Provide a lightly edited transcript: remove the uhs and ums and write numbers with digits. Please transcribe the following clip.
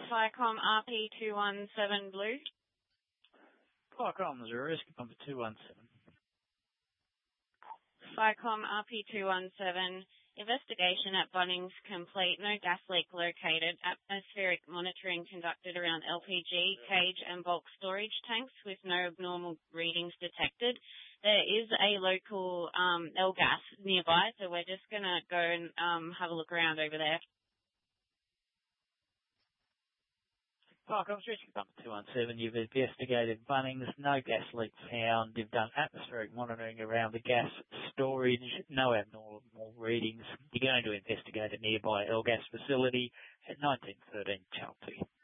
Vicom RP217 Blue. Vicom, there is number 217. Vicom RP217, investigation at Bunnings complete. No gas leak located. Atmospheric monitoring conducted around LPG, cage and bulk storage tanks with no abnormal readings detected. There is a local L-gas nearby, so we're just going to go and have a look around over there. Vicom, Richard number 217, you've investigated Bunnings, no gas leak found. You've done atmospheric monitoring around the gas storage, no abnormal readings. You're going to investigate a nearby L-gas facility at 1913 Chelsea.